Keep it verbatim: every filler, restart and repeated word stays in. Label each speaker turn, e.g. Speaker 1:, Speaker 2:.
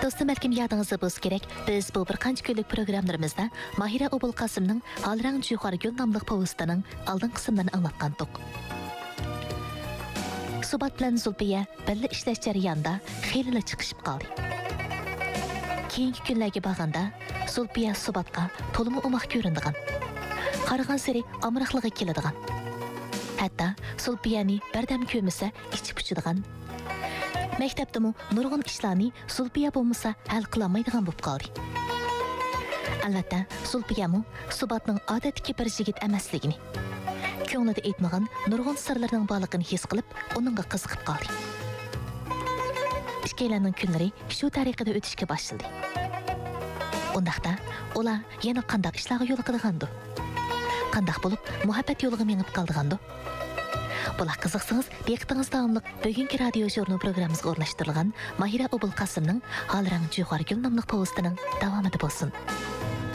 Speaker 1: Dostum belkim yadınızda bolsa gerek, biz bu bir qancha kunlik programlarımızda Mahira Obul Qasımның Halrang Juhar Gül namlıq povestining oldin qismlarini anglatgandik. Subat bilan Zulfiya birga ishlash jarayonida xeyli chiqishib qoldi. Keyingi kunlarga borganda Zulfiya Subatga to'limi umoq ko'rindigan. Qaragan sari amriqligiga keladigan. Hatto Zulfiyani bardam ko'misa ichi puchadigan. Maktabdami nurg'un ishlarni Zulfiya bo'lmasa hal qila olmaydigan bo'lib qoldi. Albatta, Zulfiyami Subatning odatdagi bir yigit emasligini, ko'nglida aytmagan nurg'un sirlarning borligini his qilib, uningga qiziqib qoldi. Ikkilarning kunlari shu tariqada o'tishga boshladi. Undaqda ular yana qanday ishlarga yo'l qo'ygandu? Qanday bo'lib muhabbat yo'liga menib qoldigandu? Bular qiziqsangiz, diqqatingiz davomli bugungi radio jurnal programmamizga o'rnashtirilgan Mahira Obul Qasımның Halrang Juhar Gül namlıq povestining davomida bo'lsin.